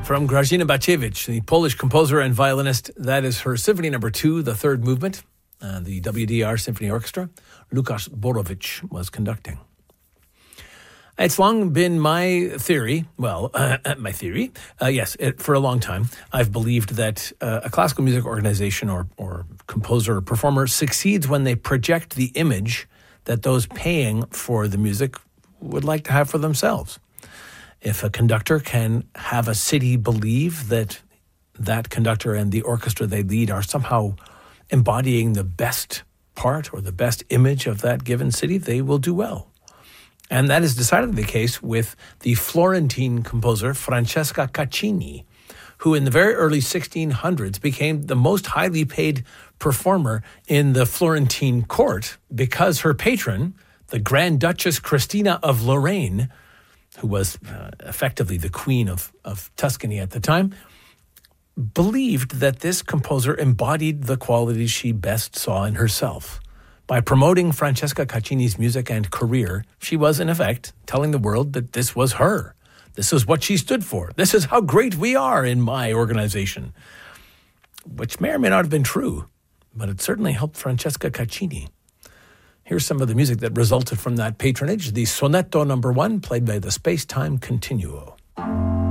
From Grażyna Bacewicz, the Polish composer and violinist, that is her Symphony No. 2, the third movement. The WDR Symphony Orchestra, Lukasz Borowicz was conducting. It's long been my theory, for a long time, I've believed that a classical music organization or composer or performer succeeds when they project the image that those paying for the music would like to have for themselves. If a conductor can have a city believe that that conductor and the orchestra they lead are somehow embodying the best part or the best image of that given city, they will do well. And that is decidedly the case with the Florentine composer Francesca Caccini, who in the very early 1600s became the most highly paid performer in the Florentine court because her patron, the Grand Duchess Christina of Lorraine, who was effectively the queen of Tuscany at the time, believed that this composer embodied the qualities she best saw in herself. By promoting Francesca Caccini's music and career, she was, in effect, telling the world that this was her. This is what she stood for. This is how great we are in my organization. Which may or may not have been true, but it certainly helped Francesca Caccini. Here's some of the music that resulted from that patronage. The Sonetto No. 1, played by the Space-Time Continuo.